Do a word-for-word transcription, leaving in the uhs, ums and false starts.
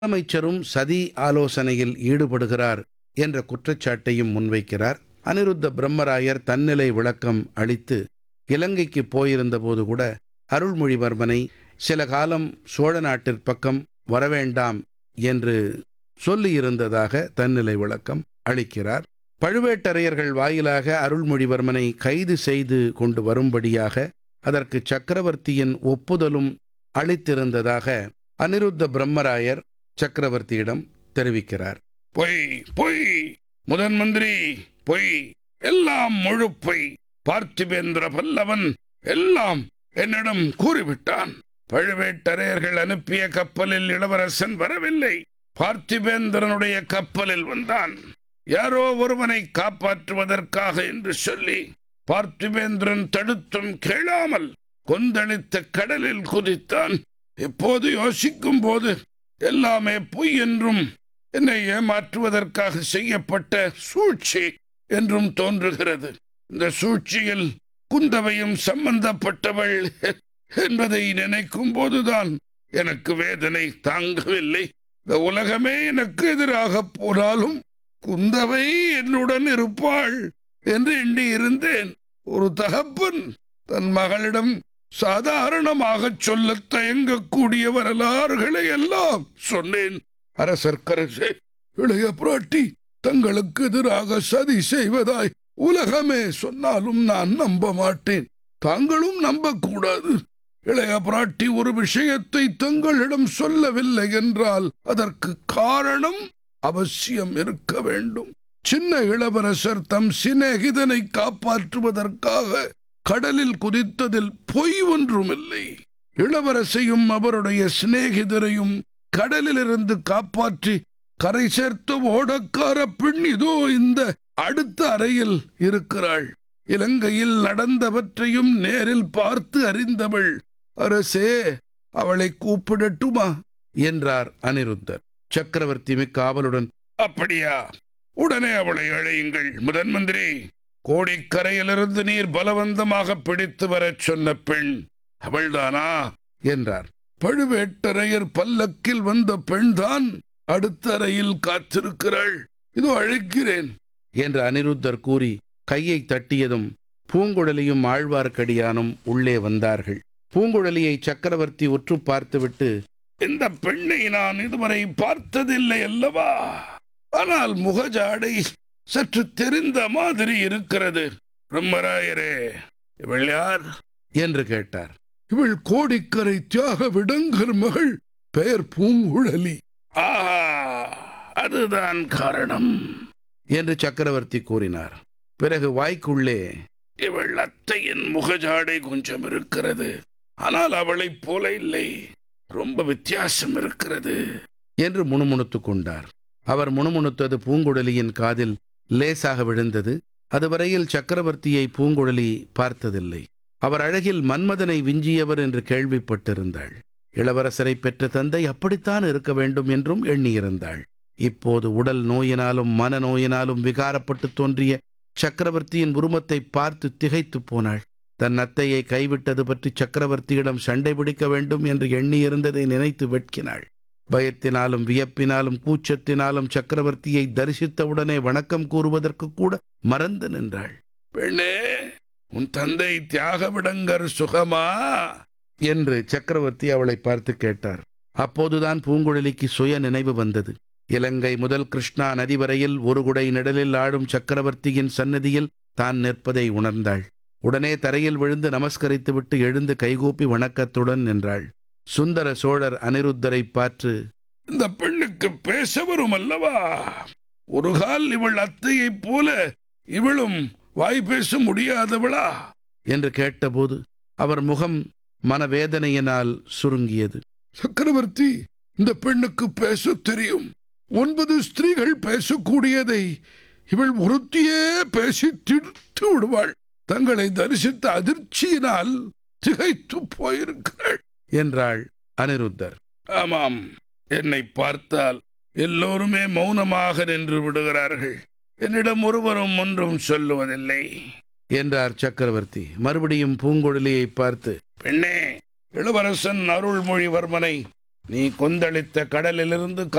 முதலமைச்சரும் சதி ஆலோசனையில் ஈடுபடுகிறார் என்ற குற்றச்சாட்டையும் முன்வைக்கிறார். அனிருத்த பிரம்மராயர் தன்னிலை விளக்கம் அளித்து இலங்கைக்கு போயிருந்தபோது கூட அருள்மொழிவர்மனை சில காலம் சோழ நாட்டிற் பக்கம் வரவேண்டாம் என்று சொல்லியிருந்ததாக தன்னிலை விளக்கம் அளிக்கிறார். பழுவேட்டரையர்கள் வாயிலாக அருள்மொழிவர்மனை கைது செய்து கொண்டு வரும்படியாக அதற்கு சக்கரவர்த்தியின் ஒப்புதலும் அளித்திருந்ததாக அனிருத்த பிரம்மராயர் சக்கரவர்த்தியிடம் தெரிவிக்கிறார். பொய் பொய் முதன் மந்திரி பொய், எல்லாம் முழு பொய். பார்த்திபேந்திர பல்லவன் எல்லாம் என்னிடம் கூறிவிட்டான். பழுவேட்டரையர்கள் அனுப்பிய கப்பலில் இளவரசன் வரவில்லை, பார்த்திபேந்திரனுடைய கப்பலில் வந்தான். யாரோ ஒருவனை காப்பாற்றுவதற்காக என்று சொல்லி பார்த்திபேந்திரன் தடுத்தும் கேளாமல் கொந்தளித்த கடலில் குதித்தான். இப்போது யோசிக்கும் போது எல்லாமே பொய் என்றும் என்னை ஏமாற்றுவதற்காக செய்யப்பட்ட சூழ்ச்சி என்றும் தோன்றுகிறது. இந்த சூழ்ச்சியில் குந்தவையும் சம்பந்தப்பட்டவள் என்பதை நினைக்கும் போதுதான் எனக்கு வேதனை தாங்கவில்லை. இந்த உலகமே எனக்கு எதிராக போனாலும் குந்தவை என்னுடன் இருப்பாள் என்று எண்ணி இருந்தேன். ஒரு தகப்பன் தன் மகளிடம் சாதாரணமாக சொல்ல தயங்கக்கூடிய வரலாறுகளை எல்லாம் சொன்னேன். அரசர்க்கரசே, இளைய பிராட்டி தங்களுக்கு எதிராக சதி செய்வதாய் உலகமே சொன்னாலும் நான் நம்ப மாட்டேன். தாங்களும் நம்பக்கூடாது. இளைய பிராட்டி ஒரு விஷயத்தை தங்களிடம் சொல்லவில்லை என்றால் அதற்கு காரணம் அவசியம் இருக்க வேண்டும். சின்ன இளவரசர் தம் சிநேகிதனை காப்பாற்றுவதற்காக கடலில் குதித்ததில் பொய் ஒன்றுமில்லை. இளவரசையும் அவருடைய சிநேகிதரையும் கடலிலிருந்து காப்பாற்றி கரை சேர்த்த ஓடக்கார பெண் இதோ இந்த அடுத்த அறையில் இருக்கிறாள். இலங்கையில் நடந்தவற்றையும் நேரில் பார்த்து அறிந்தவள். அரசே, அவளை கூப்பிடட்டுமா என்றார் அனிருத்தர். சக்கரவர்த்தி மிக்க ஆவலுடன், அப்படியா, உடனே அவளை அழையுங்கள் முதன் மந்திரி. கோடிக்கரையிலிருந்து நீர் பலவந்தமாக பிடித்து வரச் சொன்ன பெண் அவள்தானா என்றார். பழுவேட்டரையர் பல்லக்கில் வந்த பெண்தான் அடுத்த அறையில் காத்திருக்கிறாள். இதோ அழைக்கிறேன் என்று அனிருத்தர் கூறி கையை தட்டியதும் பூங்குழலியும் ஆழ்வார்க்கடியானும் உள்ளே வந்தார்கள். பூங்குழலியை சக்கரவர்த்தி உற்று பார்த்துவிட்டு, இந்த பெண்ணை நான் இதுவரை பார்த்ததில்லை அல்லவா, ஆனால் முகஜாடை சற்று தெரிந்த மாதிரி இருக்கிறது. பிரம்மராயரே, இவள் யார் என்று கேட்டார். இவள் கோடிக்கரை தியாக விடங்கர் மகள், பெயர் பூங்குழலி. ஆஹா, அதுதான் காரணம் என்று சக்கரவர்த்தி கூறினார். பிறகு வாய்க்குள்ளே, இவள் அத்தையின் முகஜாடை கொஞ்சம் இருக்கிறது, ஆனால் அவளைப் போல இல்லை, ரொம்ப வித்தியாசம் இருக்கிறது என்று முணுமுணுத்துக் கொண்டார். அவர் முணுமுணுத்தது பூங்குழலியின் காதில் லேசாக விழுந்தது. அதுவரையில் சக்கரவர்த்தியை பூங்குழலி பார்த்ததில்லை. அவர் அழகில் மன்மதனை விஞ்சியவர் என்று கேள்விப்பட்டிருந்தாள். இளவரசரை பெற்ற தந்தை அப்படித்தான் இருக்க வேண்டும் என்றும் எண்ணியிருந்தாள். இப்போது உடல் நோயினாலும் மன நோயினாலும் விகாரப்பட்டு தோன்றிய சக்கரவர்த்தியின் உருவத்தை பார்த்து திகைத்து போனாள். தன் அத்தையை கைவிட்டது பற்றி சக்கரவர்த்தியிடம் சண்டை பிடிக்க வேண்டும் என்று எண்ணியிருந்ததை நினைத்து வெட்கினாள். பயத்தினாலும் வியப்பினாலும் கூச்சத்தினாலும் சக்கரவர்த்தியை தரிசித்தவுடனே வணக்கம் கூறுவதற்கு கூட மறந்து நின்றாள். பெண்ணே, உன் தந்தை தியாகவிடங்கர் சுகமா என்று சக்கரவர்த்தி அவளை பார்த்து கேட்டார். அப்போதுதான் பூங்குழலிக்கு சுய நினைவு வந்தது. இலங்கை முதல் கிருஷ்ணா நதி வரையில் ஒரு குடை நிழலில் ஆடும் சக்கரவர்த்தியின் சன்னதியில் தான் நிற்பதை உணர்ந்தாள். உடனே தரையில் விழுந்து நமஸ்கரித்துவிட்டு எழுந்து கைகூப்பி வணக்கத்துடன் நின்றாள். சுந்தர சோழர் அனிருத்தரை பார்த்து, இந்த பெண்ணுக்கு பேச வரும் அல்லவா, ஒரு கால் இவள் அத்தையைப் போல இவளும் வாய் பேச முடியாதவளா என்று கேட்டபோது அவர் முகம் மனவேதனையினால் சுருங்கியது. சக்கரவர்த்தி, இந்த பெண்ணுக்கு பேச தெரியும். ஒன்பது ஸ்திரீகள் பேசக்கூடியதை இவள் ஒருத்தியே பேசி தீர்த்து விடுவாள். தங்களை தரிசித்த அதிர்ச்சியினால் திகைத்து போயிருக்கிறாள் என்றாள் அனிருத்தர். ஆமாம், என்னை பார்த்தால் எல்லோருமே மௌனமாக நின்று விடுகிறார்கள். என்னிடம் ஒருவரும் ஒன்றும் சொல்லுவதில்லை என்றார் சக்கரவர்த்தி. மறுபடியும் பூங்குழலியை பார்த்து, பெண்ணே, இளவரசன் அருள்மொழிவர்மனை நீ கொந்தளித்த கடலிலிருந்து